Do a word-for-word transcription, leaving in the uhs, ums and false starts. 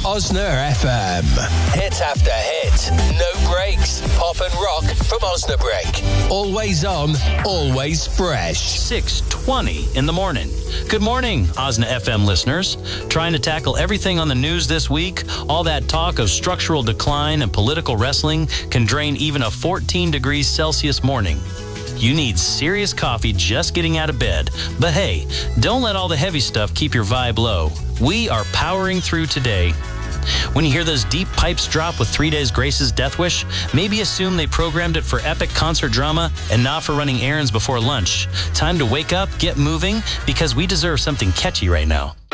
Osner F M. Hit after hit. No breaks. Pop and rock from Osnabrück. Always on, always fresh. six twenty in the morning. Good morning, Osna F M listeners. Trying to tackle everything on the news this week? All that talk of structural decline and political wrestling can drain even a fourteen degrees Celsius morning. You need serious coffee just getting out of bed. But hey, don't let all the heavy stuff keep your vibe low. We are powering through today. When you hear those deep pipes drop with Three Days Grace's Death Wish, maybe assume they programmed it for epic concert drama and not for running errands before lunch. Time to wake up, get moving, because we deserve something catchy right now.